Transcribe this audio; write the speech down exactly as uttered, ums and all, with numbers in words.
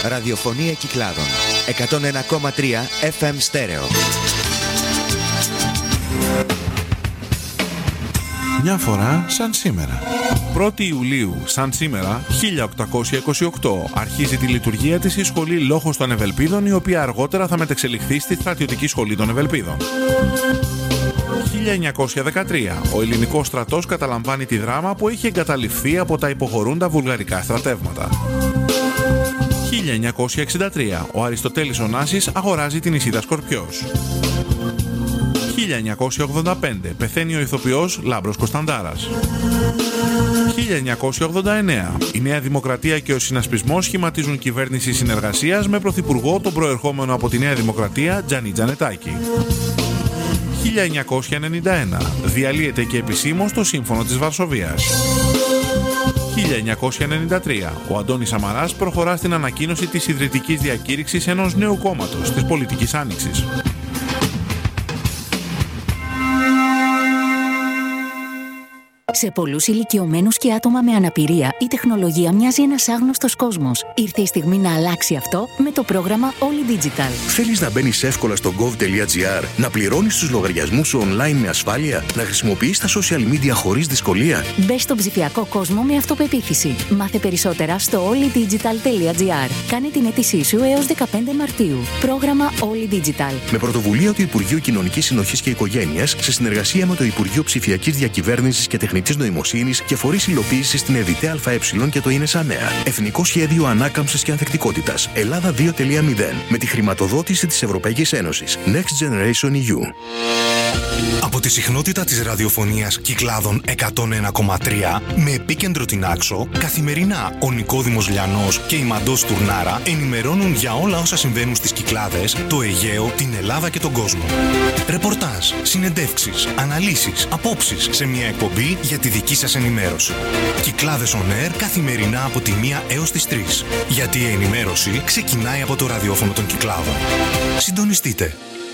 Ραδιοφωνία Κυκλάδων. εκατόν ένα κόμμα τρία εφ εμ στέρεο. Μια φορά σαν σήμερα. πρώτη Ιουλίου, σαν σήμερα, χίλια οκτακόσια είκοσι οκτώ, αρχίζει τη λειτουργία της η Σχολή Λόχος των Ευελπίδων, η οποία αργότερα θα μετεξελιχθεί στη Στρατιωτική Σχολή των Ευελπίδων. χίλια εννιακόσια δεκατρία, ο ελληνικός στρατός καταλαμβάνει τη Δράμα που είχε εγκαταλειφθεί από τα υποχωρούντα βουλγαρικά στρατεύματα. χίλια εννιακόσια εξήντα τρία, ο Αριστοτέλης Ωνάσης αγοράζει την Ισίδα Σκορπιός. χίλια εννιακόσια ογδόντα πέντε, πεθαίνει ο ηθοποιός Λάμπρος Κωνσταντάρας. χίλια εννιακόσια ογδόντα εννέα, η Νέα Δημοκρατία και ο Συνασπισμός σχηματίζουν κυβέρνηση συνεργασίας με πρωθυπουργό τον προερχόμενο από τη Νέα Δημοκρατία Τζανί Τζανετάκη. χίλια εννιακόσια ενενήντα ένα, διαλύεται και επισήμως το Σύμφωνο της Βαρσοβίας. χίλια εννιακόσια ενενήντα τρία, ο Αντώνης Σαμαράς προχωρά στην ανακοίνωση της ιδρυτικής διακήρυξης ενός νέου κόμματος, της Πολιτικής Άνοιξης. Σε πολλούς ηλικιωμένους και άτομα με αναπηρία, η τεχνολογία μοιάζει ένας άγνωστος κόσμος. Ήρθε η στιγμή να αλλάξει αυτό με το πρόγραμμα Όλοι Digital. Θέλεις να μπαίνεις εύκολα στο gov.gr, να πληρώνεις τους λογαριασμούς σου online με ασφάλεια, να χρησιμοποιείς τα social media χωρίς δυσκολία? Μπες στον ψηφιακό κόσμο με αυτοπεποίθηση. Μάθε περισσότερα στο ollydigital.gr. Κάνε την αίτησή σου έως δεκαπέντε Μαρτίου. Πρόγραμμα Όλοι Digital. Με πρωτοβουλία του Υπουργείου Κοινωνικής Συνοχής και Οικογένειας, σε συνεργασία με το Υπουργείο Ψηφιακής Διακυβέρνησης και Τεχνητής Νοημοσύνης και φορείς υλοποίησης στην ΕΔΙΤΕ ΑΕ και το ΙΝΕΣΑ Νέα. Εθνικό Σχέδιο Ανάκαμψης και Ανθεκτικότητας. Ελλάδα δύο κόμμα μηδέν. Με τη χρηματοδότηση της Ευρωπαϊκής Ένωσης. Next Generation ι γιου. Από τη συχνότητα της ραδιοφωνίας Κυκλάδων εκατόν ένα κόμμα τρία, με επίκεντρο την Άξο, καθημερινά ο Νικόδημος Λιανός και η Μαντός Τουρνάρα ενημερώνουν για όλα όσα συμβαίνουν στις Κυκλάδες, το Αιγαίο, την Ελλάδα και τον κόσμο. Ρεπορτάζ, συνεντεύξεις, αναλύσεις, απόψεις σε μια εκπομπή για τη δική σας ενημέρωση. Κυκλάδες On Air καθημερινά από τη μία έως τις τρεις. Γιατί η ενημέρωση ξεκινάει από το ραδιόφωνο των Κυκλάδων. Συντονιστείτε.